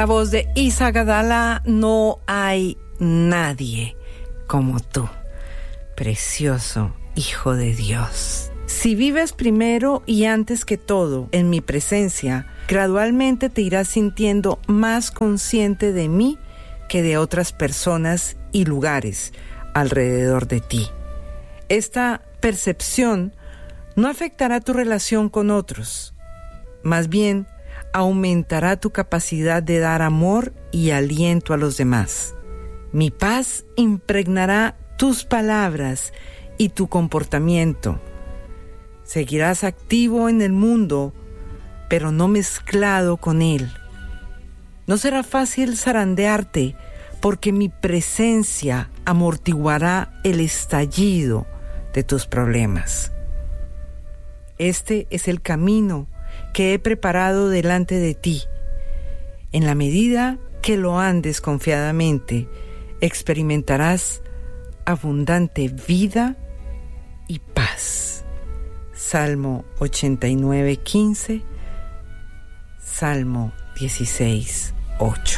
la voz de Isa Gadala, no hay nadie como tú, precioso Hijo de Dios. Si vives primero y antes que todo en mi presencia, gradualmente te irás sintiendo más consciente de mí que de otras personas y lugares alrededor de ti. Esta percepción no afectará tu relación con otros, más bien aumentará tu capacidad de dar amor y aliento a los demás. Mi paz impregnará tus palabras y tu comportamiento. Seguirás activo en el mundo, pero no mezclado con él. No será fácil zarandearte, porque mi presencia amortiguará el estallido de tus problemas. Este es el camino que he preparado delante de ti. En la medida que lo andes confiadamente, experimentarás abundante vida y paz. Salmo 89:15, Salmo 16:8.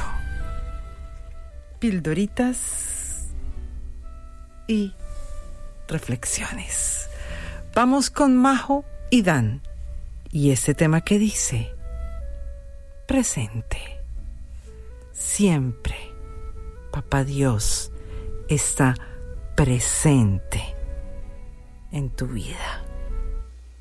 Pildoritas y reflexiones. Vamos con Majo y Dan y ese tema que dice: presente. Siempre Papá Dios está presente en tu vida.